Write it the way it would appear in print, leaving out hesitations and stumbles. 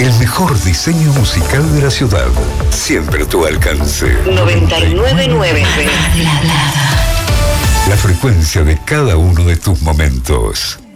El mejor diseño musical de la ciudad. Siempre a tu alcance. 99.9. La frecuencia de cada uno de tus momentos.